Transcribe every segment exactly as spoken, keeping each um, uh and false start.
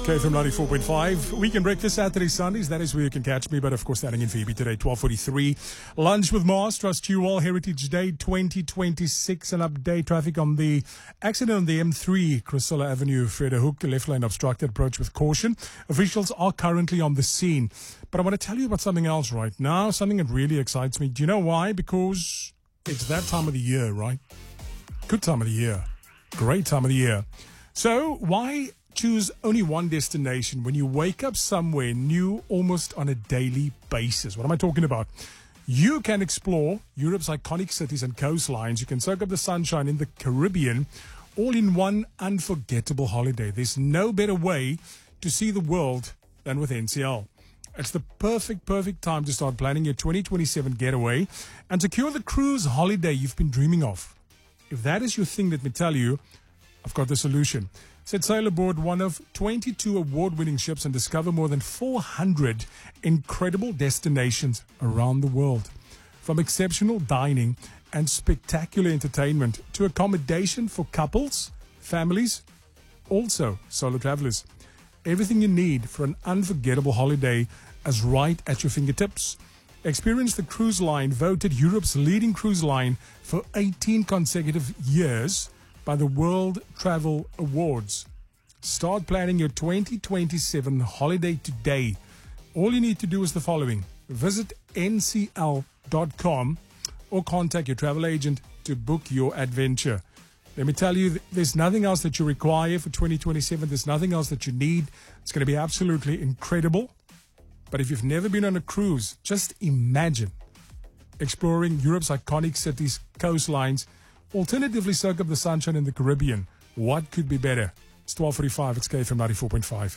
K F M ninety-four point five. Weekend breakfast, Saturday, Sundays. That is where you can catch me. But of course, starting in Phoebe today, twelve forty-three. Lunch with Mars. Trust you all. Heritage Day twenty twenty-six. An update. Traffic on the accident on the M three, Chrysilla Avenue, Freda Hook. Left lane obstructed. Approach with caution. Officials are currently on the scene. But I want to tell you about something else right now. Something that really excites me. Do you know why? Because it's that time of the year, right? Good time of the year. Great time of the year. So why choose only one destination when you wake up somewhere new almost on a daily basis? What am I talking about? You can explore Europe's iconic cities and coastlines. You can soak up the sunshine in the Caribbean, all in one unforgettable holiday. There's no better way to see the world than with N C L. It's the perfect, perfect time to start planning your twenty twenty-seven getaway and secure the cruise holiday you've been dreaming of. If that is your thing, let me tell you, I've got the solution. Set sail aboard one of twenty-two award-winning ships and discover more than four hundred incredible destinations around the world. From exceptional dining and spectacular entertainment to accommodation for couples, families, also solo travelers. Everything you need for an unforgettable holiday is right at your fingertips. Experience the cruise line voted Europe's leading cruise line for eighteen consecutive years by the World Travel Awards. Start planning your twenty twenty-seven holiday today. All you need to do is the following. Visit N C L dot com or contact your travel agent to book your adventure. Let me tell you, there's nothing else that you require for twenty twenty-seven. There's nothing else that you need. It's going to be absolutely incredible. But if you've never been on a cruise, just imagine exploring Europe's iconic cities, coastlines, alternatively soak up the sunshine in the Caribbean. What could be better? It's twelve forty-five. It's K F M ninety-four point five.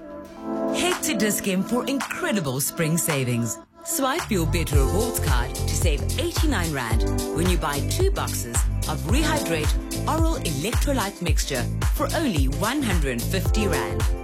Head to Dis-Chem for incredible spring savings. Swipe your Better Rewards card to save eighty-nine rand when you buy two boxes of Rehydrate Oral Electrolyte Mixture for only one hundred fifty rand.